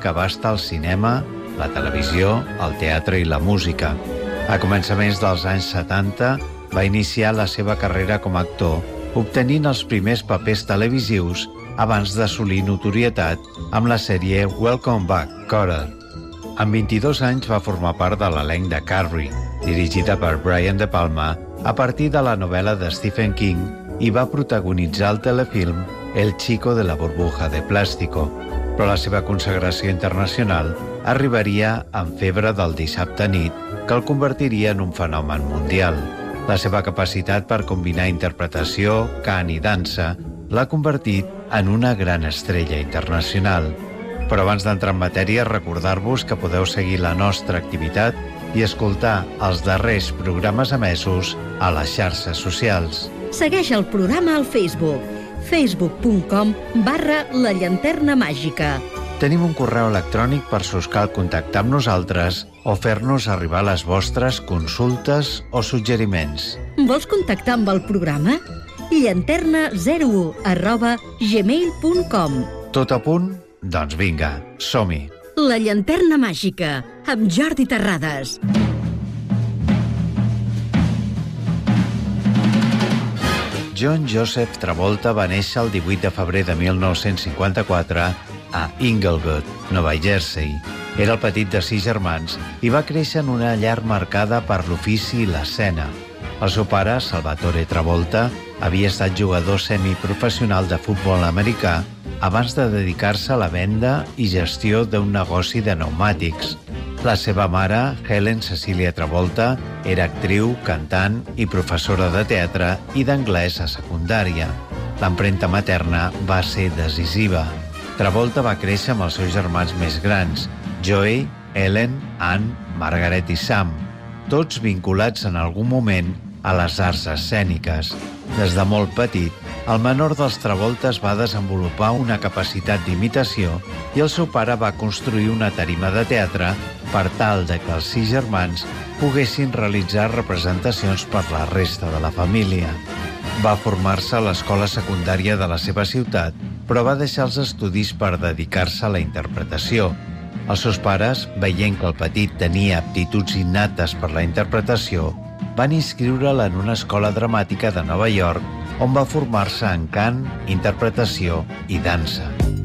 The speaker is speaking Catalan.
que abasta el cinema, la televisió, el teatre i la música. A començaments dels anys 70 va iniciar la seva carrera com a actor, obtenint els primers papers televisius abans d'assolir notorietat amb la sèrie Welcome Back, Kotter. Amb 22 anys va formar part de l'elenc de Carrie, dirigida per Brian De Palma, a partir de la novel·la de Stephen King, i va protagonitzar el telefilm El chico de la burbuja de plástico. Però la seva consagració internacional arribaria amb Febre del dissabte nit, que el convertiria en un fenomen mundial. La seva capacitat per combinar interpretació, cant i dansa l'ha convertit en una gran estrella internacional. Però abans d'entrar en matèria, recordar-vos que podeu seguir la nostra activitat i escoltar els darrers programes emesos a les xarxes socials. Segueix el programa al Facebook, facebook.com/La Llanterna Màgica. Tenim un correu electrònic per si us cal contactar amb nosaltres o fer-nos arribar les vostres consultes o suggeriments. Vols contactar amb el programa? llanterna01@gmail.com. Tot a punt? Doncs vinga, som-hi. La Llanterna Màgica, amb Jordi Terrades. John Joseph Travolta va néixer el 18 de febrer de 1954 a Inglewood, Nova Jersey. Era el petit de 6 germans i va créixer en una llar marcada per l'ofici i l'escena. El seu pare, Salvatore Travolta, havia estat jugador semiprofessional de futbol americà abans de dedicar-se a la venda i gestió d'un negoci de pneumàtics. La seva mare, Helen Cecilia Travolta, era actriu, cantant i professora de teatre i d'anglès a secundària. L'empremta materna va ser decisiva. Travolta va créixer amb els seus germans més grans, Joey, Ellen, Anne, Margaret i Sam, tots vinculats en algun moment a les arts escèniques. Des de molt petit, el menor dels Travoltes va desenvolupar una capacitat d'imitació i el seu pare va construir una tarima de teatre per tal de que els 6 germans poguessin realitzar representacions per la resta de la família. Va formar-se a l'escola secundària de la seva ciutat, però va deixar els estudis per dedicar-se a la interpretació. Els seus pares, veient que el petit tenia aptituds innates per la interpretació, van inscriure'l en una escola dramàtica de Nova York on va formar-se en cant, interpretació i dansa.